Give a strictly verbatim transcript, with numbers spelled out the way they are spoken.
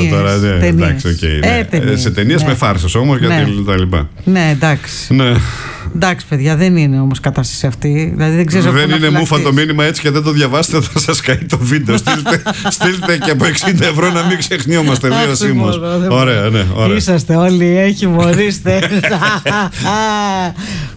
τώρα. Ναι, εντάξει, okay, ναι. ε, σε ταινίες ναι. με φάρσες όμως, ναι. γιατί τα λοιπά. Ναι, εντάξει. Ναι. Εντάξει, παιδιά, δεν είναι όμως κατάσταση αυτή. Δηλαδή, δεν ξέρω δεν είναι μούφα το μήνυμα, έτσι και δεν το διαβάσετε, θα σας καεί το βίντεο. στείλτε, στείλτε και από εξήντα ευρώ να μην ξεχνιόμαστε λίγο σήμος. Ωραία, ναι, ωραία. Είσαστε όλοι, έχει μορίστε.